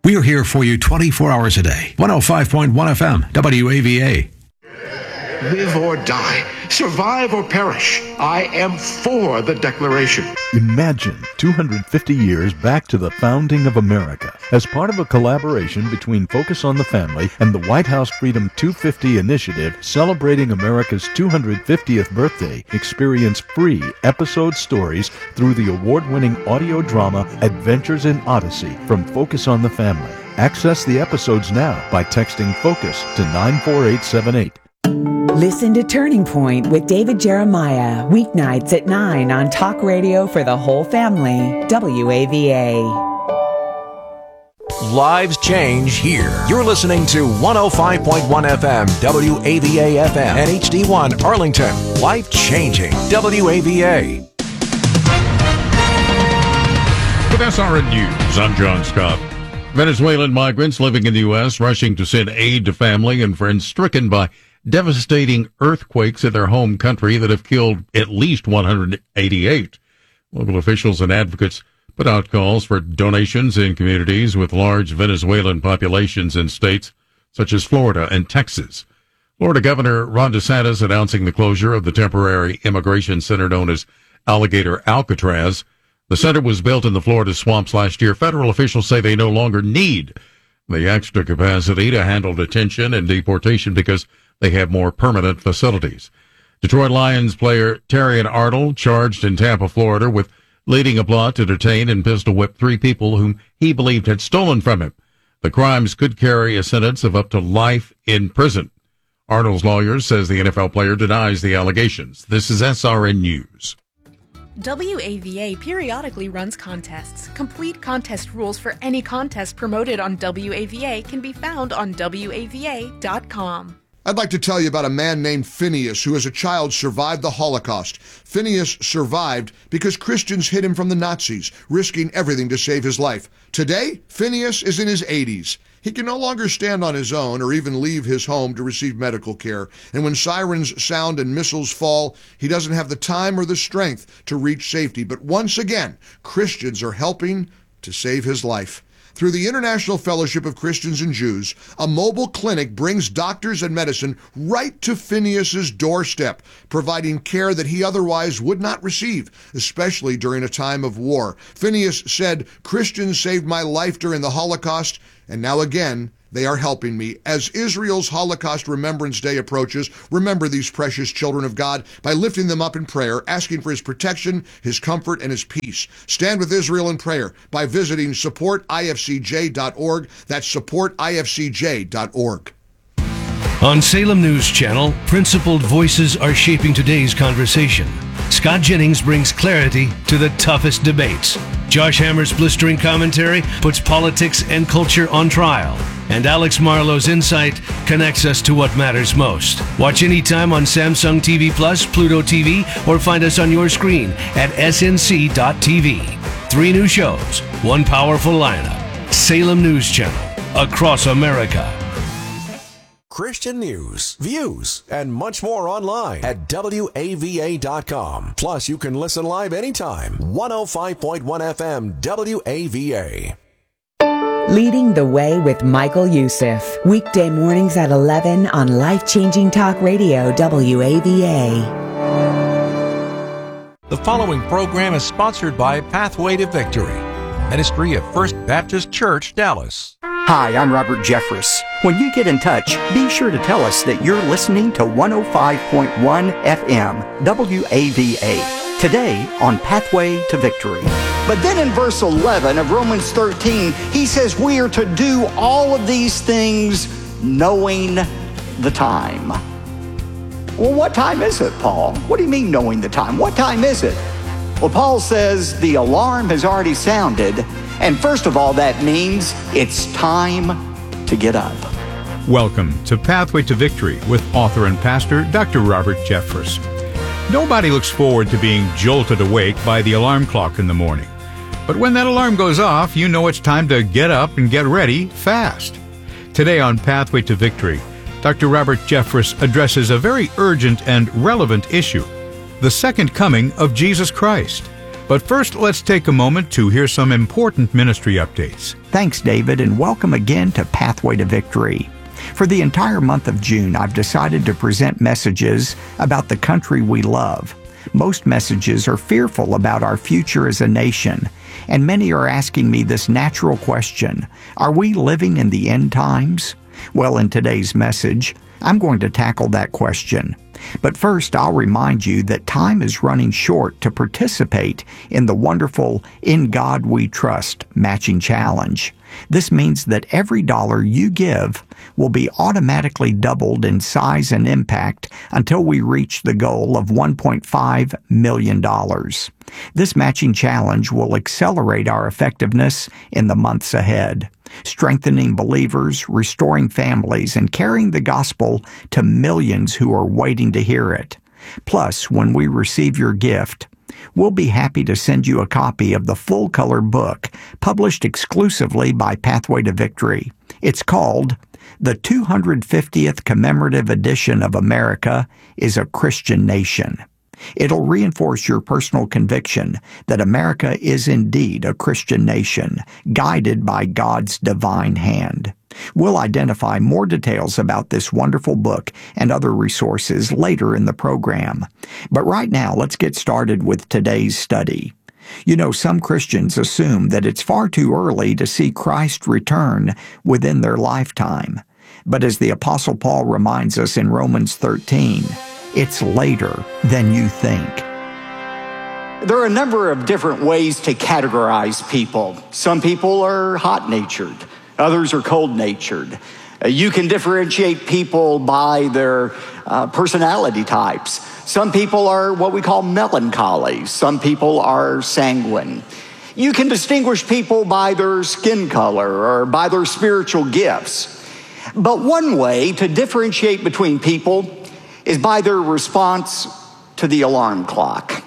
We're here for you 24 hours a day. 105.1 FM, WAVA. Live or die, survive or perish, I am for the Declaration. Imagine 250 years back to the founding of America. As part of a collaboration between Focus on the Family and the White House Freedom 250 initiative celebrating America's 250th birthday, experience free episode stories through the award-winning audio drama Adventures in Odyssey from Focus on the Family. Access the episodes now by texting FOCUS to 94878. Listen to Turning Point with David Jeremiah, weeknights at 9 on Talk Radio for the whole family, WAVA. Lives change here. You're listening to 105.1 FM, WAVA FM, and HD1 Arlington. Life changing, WAVA. With SRN News, I'm John Scott. Venezuelan migrants living in the U.S. rushing to send aid to family and friends stricken by devastating earthquakes in their home country that have killed at least 188. Local officials and advocates put out calls for donations in communities with large Venezuelan populations in states such as Florida and Texas. Florida Governor Ron DeSantis announcing the closure of the temporary immigration center known as Alligator Alcatraz. The center was built in the Florida swamps last year. Federal officials say they no longer need the extra capacity to handle detention and deportation because they have more permanent facilities. Detroit Lions player Terrion Arnold charged in Tampa, Florida with leading a plot to detain and pistol whip 3 people whom he believed had stolen from him. The crimes could carry a sentence of up to life in prison. Arnold's lawyer says the NFL player denies the allegations. This is SRN News. WAVA periodically runs contests. Complete contest rules for any contest promoted on WAVA can be found on WAVA.com. I'd like to tell you about a man named Phineas who as a child survived the Holocaust. Phineas survived because Christians hid him from the Nazis, risking everything to save his life. Today, Phineas is in his 80s. He can no longer stand on his own or even leave his home to receive medical care. And when sirens sound and missiles fall, he doesn't have the time or the strength to reach safety. But once again, Christians are helping to save his life. Through the International Fellowship of Christians and Jews, a mobile clinic brings doctors and medicine right to Phineas's doorstep, providing care that he otherwise would not receive, especially during a time of war. Phineas said, "Christians saved my life during the Holocaust, and now again, they are helping me." As Israel's Holocaust Remembrance Day approaches, remember these precious children of God by lifting them up in prayer, asking for his protection, his comfort, and his peace. Stand with Israel in prayer by visiting supportifcj.org. That's supportifcj.org. On Salem News Channel, principled voices are shaping today's conversation. Scott Jennings brings clarity to the toughest debates. Josh Hammer's blistering commentary puts politics and culture on trial. And Alex Marlowe's insight connects us to what matters most. Watch anytime on Samsung TV Plus, Pluto TV, or find us on your screen at snc.tv. 3 new shows, 1 powerful lineup. Salem News Channel, across America. Christian news, views, and much more online at WAVA.com. Plus, you can listen live anytime. 105.1 FM WAVA. Leading the Way with Michael Youssef. Weekday mornings at 11 on Life-Changing Talk Radio, WAVA. The following program is sponsored by Pathway to Victory, ministry of First Baptist Church, Dallas. Hi, I'm Robert Jeffress. When you get in touch, be sure to tell us that you're listening to 105.1 FM WAVA. Today on Pathway to Victory. But then in verse 11 of Romans 13, he says we are to do all of these things knowing the time. Well, what time is it, Paul? What do you mean knowing the time? What time is it? Well, Paul says the alarm has already sounded. And first of all, that means it's time to get up. Welcome to Pathway to Victory with author and pastor Dr. Robert Jeffress. Nobody looks forward to being jolted awake by the alarm clock in the morning. But when that alarm goes off, you know it's time to get up and get ready fast. Today on Pathway to Victory, Dr. Robert Jeffress addresses a very urgent and relevant issue, the second coming of Jesus Christ. But first, let's take a moment to hear some important ministry updates. Thanks, David, and welcome again to Pathway to Victory. For the entire month of June, I've decided to present messages about the country we love. Most messages are fearful about our future as a nation, and many are asking me this natural question: are we living in the end times? Well, in today's message, I'm going to tackle that question. But first, I'll remind you that time is running short to participate in the wonderful In God We Trust matching challenge. This means that every dollar you give will be automatically doubled in size and impact until we reach the goal of $1.5 million. This matching challenge will accelerate our effectiveness in the months ahead, strengthening believers, restoring families, and carrying the gospel to millions who are waiting to hear it. Plus, when we receive your gift, we'll be happy to send you a copy of the full-color book published exclusively by Pathway to Victory. It's called The 250th Commemorative Edition of America is a Christian Nation. It'll reinforce your personal conviction that America is indeed a Christian nation, guided by God's divine hand. We'll identify more details about this wonderful book and other resources later in the program. But right now, let's get started with today's study. You know, some Christians assume that it's far too early to see Christ return within their lifetime. But as the Apostle Paul reminds us in Romans 13, it's later than you think. There are a number of different ways to categorize people. Some people are hot-natured. Others are cold-natured. You can differentiate people by their personality types. Some people are what we call melancholy. Some people are sanguine. You can distinguish people by their skin color or by their spiritual gifts. But one way to differentiate between people is by their response to the alarm clock.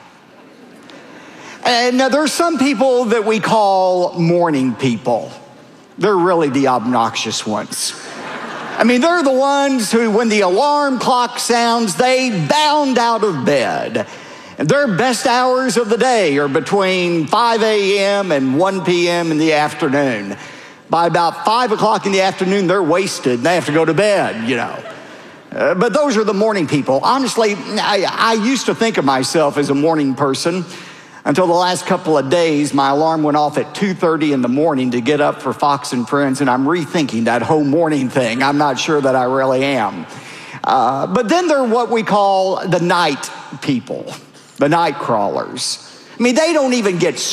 And now there's some people that we call morning people. They're really the obnoxious ones. I mean, they're the ones who, when the alarm clock sounds, they bound out of bed. And their best hours of the day are between 5 a.m. and 1 p.m. in the afternoon. By about 5 o'clock in the afternoon, they're wasted and they have to go to bed, you know. But those are the morning people. Honestly, I used to think of myself as a morning person until the last couple of days. My alarm went off at 2:30 in the morning to get up for Fox and Friends, and I'm rethinking that whole morning thing. I'm not sure that I really am. But then there are what we call the night people, the night crawlers. I mean, they don't even get